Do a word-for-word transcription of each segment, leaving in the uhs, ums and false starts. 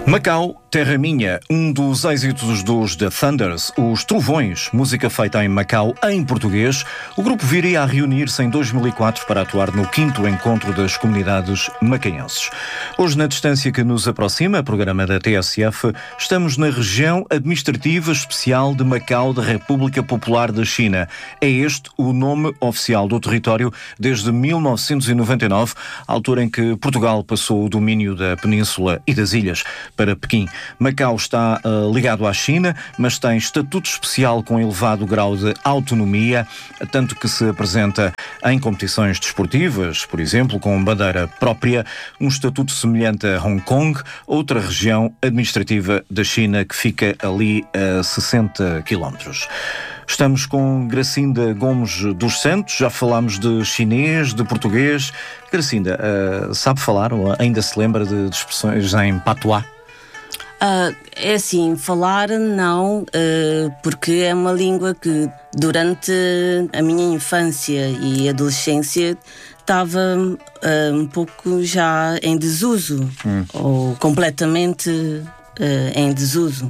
Macau, Terra Minha, um dos êxitos dos The Thunders, os Trovões, música feita em Macau em português. O grupo viria a reunir-se em dois mil e quatro para atuar no quinto encontro das comunidades macaenses. Hoje, na distância que nos aproxima, programa da T S F, estamos na região administrativa especial de Macau da República Popular da China. É este o nome oficial do território desde mil novecentos e noventa e nove, altura em que Portugal passou o domínio da península e das ilhas para Pequim. Macau está uh, ligado à China, mas tem estatuto especial com elevado grau de autonomia, tanto que se apresenta em competições desportivas, por exemplo, com bandeira própria, um estatuto semelhante a Hong Kong, outra região administrativa da China que fica ali a sessenta quilómetros. Estamos com Gracinda Gomes dos Santos, já falámos de chinês, de português. Gracinda, uh, sabe falar ou ainda se lembra de, de expressões em patuá? Uh, é assim, falar não, uh, porque é uma língua que durante a minha infância e adolescência estava uh, um pouco já em desuso, hum. ou completamente uh, em desuso.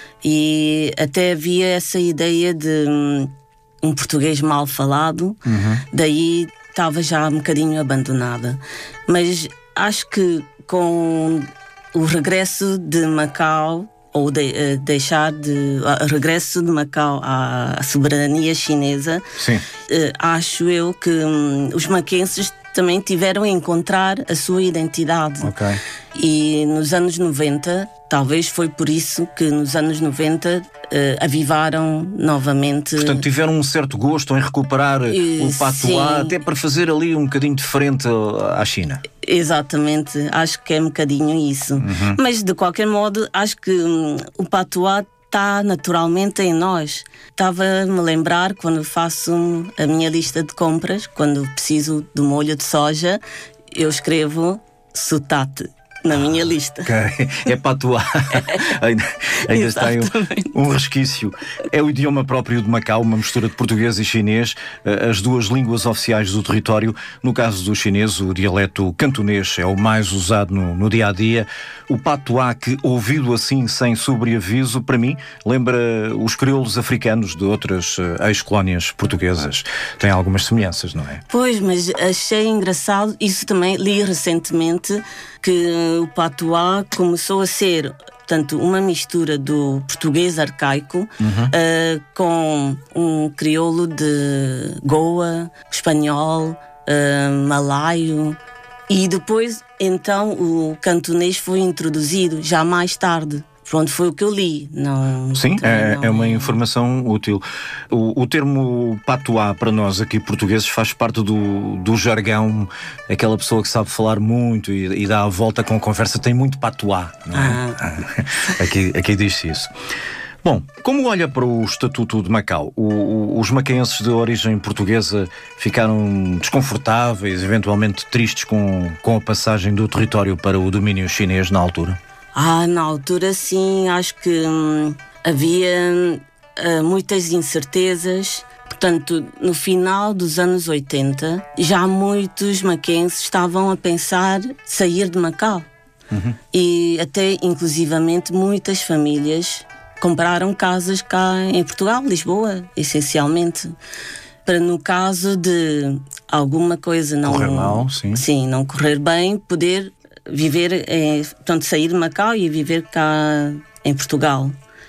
E até havia essa ideia de um, um português mal falado, uhum. daí estava já um bocadinho abandonada. Mas acho que com o regresso de Macau, ou de, uh, deixar de... Uh, regresso de Macau à, à soberania chinesa, Sim. Uh, acho eu que um, os maquenses também tiveram a encontrar a sua identidade. Okay. E nos anos noventa, talvez foi por isso que nos anos noventa uh, avivaram novamente... Portanto, tiveram um certo gosto em recuperar uh, o patuá, até para fazer ali um bocadinho diferente à China. Exatamente, acho que é um bocadinho isso. Uhum. Mas, de qualquer modo, acho que hum, o patuá está naturalmente em nós. Estava-me a lembrar, quando faço a minha lista de compras, quando preciso de molho de soja, eu escrevo sutate na minha ah, lista. Okay. É patuá. ainda ainda está aí um, um resquício. É o idioma próprio de Macau, uma mistura de português e chinês, as duas línguas oficiais do território. No caso do chinês, o dialeto cantonês é o mais usado no, no dia-a-dia. O patuá, que, ouvido assim, sem sobreaviso, para mim, lembra os crioulos africanos de outras uh, ex-colónias portuguesas. Tem algumas semelhanças, não é? Pois, mas achei engraçado, isso também li recentemente, que o patuá começou a ser, portanto, uma mistura do português arcaico uhum. uh, com um crioulo de Goa, espanhol, uh, malaio, e depois, então, o cantonês foi introduzido já mais tarde. Pronto, foi o que eu li. Não, Sim, é, não... é uma informação útil. O, o termo patuá para nós aqui portugueses faz parte do, do jargão, aquela pessoa que sabe falar muito e, e dá a volta com a conversa, tem muito patuá, não é? Ah. aqui, aqui diz-se isso. Bom, como olha para o Estatuto de Macau, o, o, os macaenses de origem portuguesa ficaram desconfortáveis, eventualmente tristes com, com a passagem do território para o domínio chinês na altura? Ah, na altura sim, acho que hum, havia uh, muitas incertezas. Portanto, no final dos anos oitenta, já muitos maquenses estavam a pensar sair de Macau. Uhum. E até, inclusivamente, muitas famílias compraram casas cá em Portugal, Lisboa, essencialmente. Para, no caso de alguma coisa não correr mal, sim. Sim, não correr bem, poder viver, é, portanto, sair de Macau e viver cá em Portugal.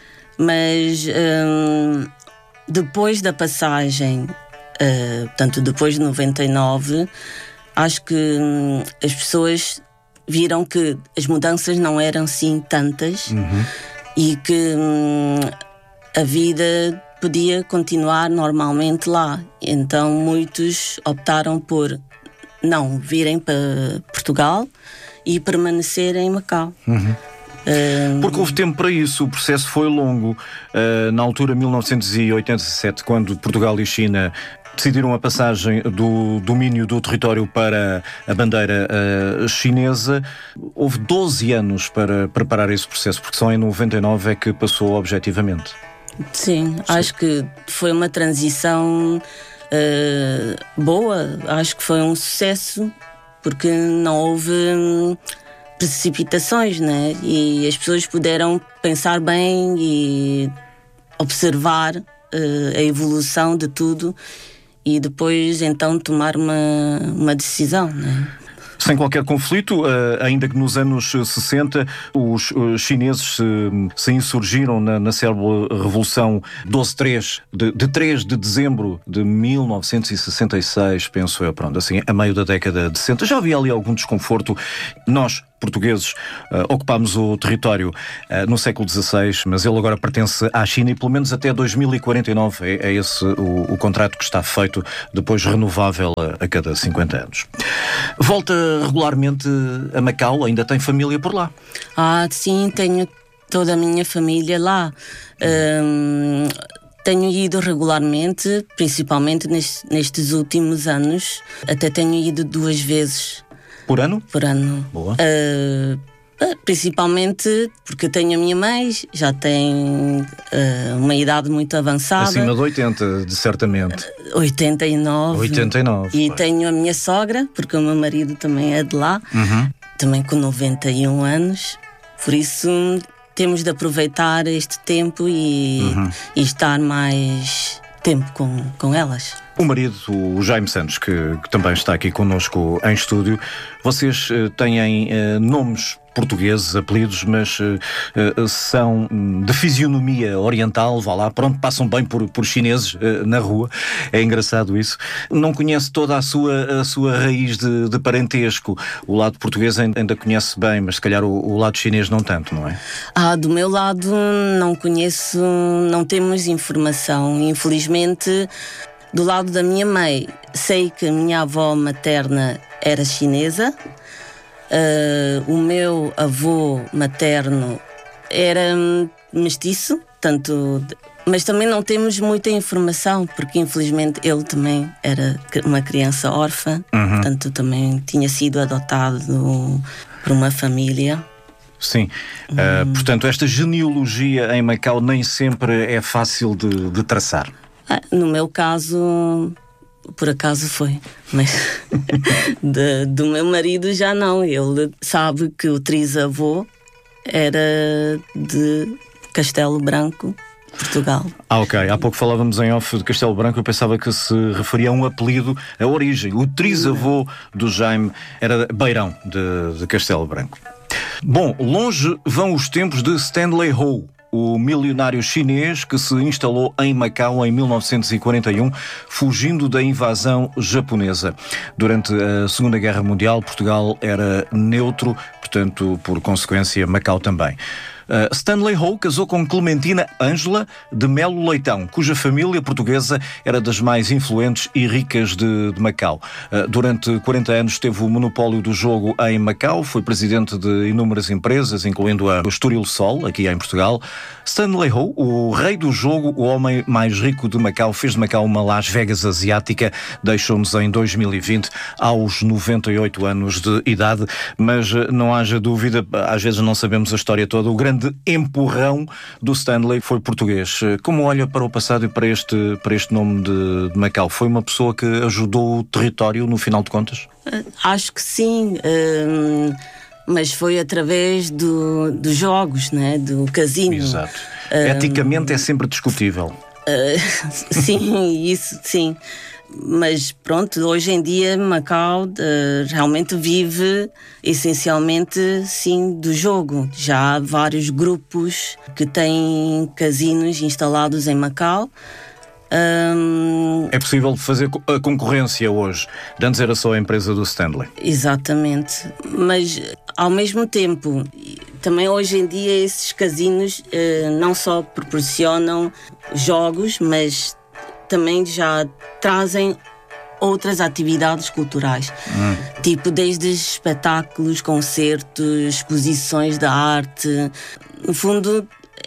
Mas hum, depois da passagem, uh, portanto, depois de noventa e nove, acho que hum, as pessoas viram que as mudanças não eram assim tantas uhum. e que hum, a vida podia continuar normalmente lá. Então muitos optaram por não virem para Portugal e permanecer em Macau. Uhum. Uh... Porque houve tempo para isso, o processo foi longo. Uh, na altura, mil novecentos e oitenta e sete, quando Portugal e China decidiram a passagem do domínio do território para a bandeira uh, chinesa, houve doze anos para preparar esse processo, porque só em noventa e nove é que passou objetivamente. Sim, Sim. acho que foi uma transição uh, boa, acho que foi um sucesso, porque não houve precipitações, né? E as pessoas puderam pensar bem e observar uh, a evolução de tudo e depois então tomar uma, uma decisão, né? Sem qualquer conflito, ainda que nos anos sessenta os chineses se insurgiram na, na célebre Revolução doze três, de, de três de dezembro de mil novecentos e sessenta e seis, penso eu, pronto, assim, a meio da década de sessenta. Já havia ali algum desconforto. Nós, portugueses, uh, ocupámos o território uh, no século dezasseis, mas ele agora pertence à China e pelo menos até dois mil e quarenta e nove é, é esse o, o contrato que está feito, depois renovável a, a cada cinquenta anos. Volta regularmente a Macau? Ainda tem família por lá? Ah, sim, tenho toda a minha família lá. Hum, tenho ido regularmente, principalmente nestes, nestes últimos anos. Até tenho ido duas vezes. Por ano? Por ano. Boa. Uh, principalmente porque tenho a minha mãe, já tem uh, uma idade muito avançada. Acima de oitenta, de certamente. oitenta e nove. oitenta e nove. E pois. tenho a minha sogra, porque o meu marido também é de lá, uhum. também com noventa e um anos. Por isso temos de aproveitar este tempo e, uhum. e estar mais tempo com, com elas. O marido, o Jaime Santos, que, que também está aqui connosco em estúdio, vocês uh, têm uh, nomes portugueses, apelidos, mas uh, uh, são de fisionomia oriental, vá lá, pronto, passam bem por, por chineses uh, na rua. É engraçado isso. Não conhece toda a sua, a sua raiz de, de parentesco. O lado português ainda conhece bem, mas se calhar o, o lado chinês não tanto, não é? Ah, do meu lado não conheço, não temos informação, infelizmente. Do lado da minha mãe, sei que a minha avó materna era chinesa, uh, o meu avô materno era mestiço, tanto, mas também não temos muita informação, porque infelizmente ele também era uma criança órfã, uhum. portanto também tinha sido adotado por uma família. Sim, hum. uh, portanto esta genealogia em Macau nem sempre é fácil de, de traçar. Ah, no meu caso, por acaso foi, mas de, do meu marido já não. Ele sabe que o trisavô era de Castelo Branco, Portugal. Ah, ok. Há pouco falávamos em off de Castelo Branco, eu pensava que se referia a um apelido, a origem. O trisavô do Jaime era Beirão, de, de Castelo Branco. Bom, longe vão os tempos de Stanley Ho, o milionário chinês que se instalou em Macau em mil novecentos e quarenta e um, fugindo da invasão japonesa. Durante a Segunda Guerra Mundial, Portugal era neutro, portanto, por consequência, Macau também. Uh, Stanley Ho casou com Clementina Ângela de Melo Leitão, cuja família portuguesa era das mais influentes e ricas de, de Macau. Uh, durante quarenta anos teve o monopólio do jogo em Macau, foi presidente de inúmeras empresas, incluindo a Estoril Sol, aqui em Portugal. Stanley Ho, o rei do jogo, o homem mais rico de Macau, fez de Macau uma Las Vegas asiática, deixou-nos em dois mil e vinte aos noventa e oito anos de idade, mas não haja dúvida, às vezes não sabemos a história toda, o grande de empurrão do Stanley foi português. Como olha para o passado e para este, para este nome de, de Macau? Foi uma pessoa que ajudou o território no final de contas? Acho que sim, hum, mas foi através do, dos jogos, né? Do casino. Exato. Hum, Eticamente é sempre discutível. Uh, sim, isso sim. Mas pronto, hoje em dia Macau uh, realmente vive essencialmente sim do jogo. Já há vários grupos que têm casinos instalados em Macau. Um... É possível fazer a concorrência hoje. Antes era só a empresa do Stanley. Exatamente. Mas ao mesmo tempo, também hoje em dia esses casinos uh, não só proporcionam jogos, mas também já trazem outras atividades culturais, hum. tipo desde espetáculos, concertos, exposições de arte. No fundo,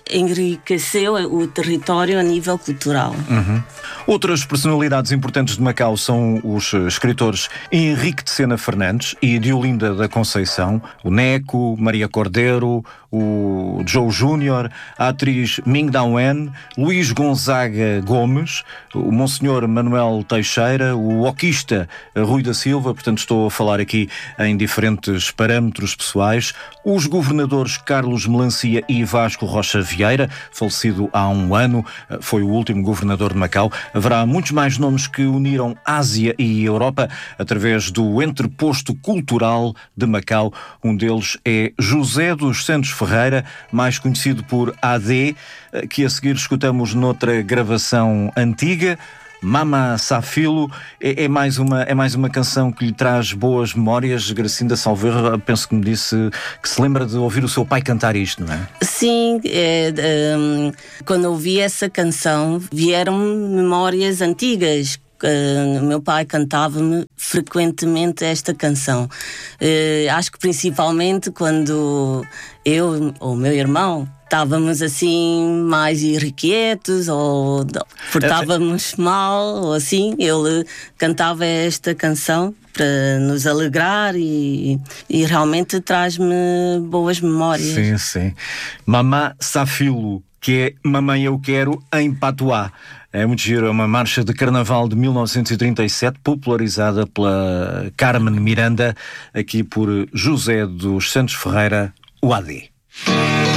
enriqueceu o território a nível cultural. Uhum. Outras personalidades importantes de Macau são os escritores Henrique de Sena Fernandes e Diolinda da Conceição, o Neco, Maria Cordeiro, o Joe Júnior, a atriz Ming Da Wen, Luís Gonzaga Gomes, o Monsenhor Manuel Teixeira, o oquista Rui da Silva, portanto estou a falar aqui em diferentes parâmetros pessoais, os governadores Carlos Melancia e Vasco Rocha Vieira, falecido há um ano, foi o último governador de Macau. Haverá muitos mais nomes que uniram Ásia e Europa através do entreposto cultural de Macau. Um deles é José dos Santos Ferreira, mais conhecido por A D, que a seguir escutamos noutra gravação antiga. Mama Safilo é, é, mais uma, é mais uma canção que lhe traz boas memórias. Gracinda Salveiro, penso que me disse que se lembra de ouvir o seu pai cantar isto, não é? Sim, é, um, quando ouvi essa canção vieram memórias antigas. Uh, meu pai cantava-me frequentemente esta canção. Uh, acho que principalmente quando eu ou o meu irmão estávamos assim mais irrequietos ou portávamos mal ou assim, ele cantava esta canção para nos alegrar e, e realmente traz-me boas memórias. Sim, sim. Mamá Safilo, que é Mamãe Eu Quero em patuá. É muito giro, é uma marcha de carnaval de mil novecentos e trinta e sete, popularizada pela Carmen Miranda, aqui por José dos Santos Ferreira, o A D.